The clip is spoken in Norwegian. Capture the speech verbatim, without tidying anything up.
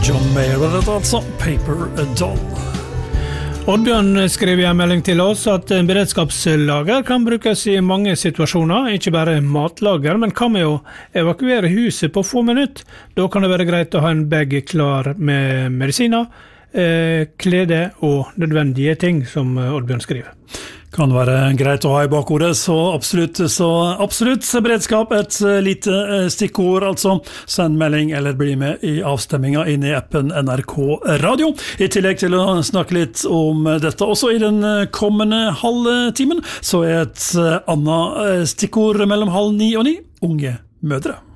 John Mayer var det altså, Paper Doll. Oddbjørn skrev i en melding til oss at en beredskapslager kan brukes i mange situasjoner, ikke bare matlager, men hva med å evakuere huset på få minutter? Da kan det være greit å ha en bag klar med medisiner, eh, klede og nødvendige ting, som Oddbjørn skriver. Kan være greit å ha i bakhodet, så absolutt, så absolutt beredskap, et lite stikkord, altså. Send melding eller bli med i avstemminga inn i appen N R K Radio. I tillegg til å snakke litt om dette, også i den kommende halvtimen, så er et annet stikkord mellom halv ni og ni, unge mødre.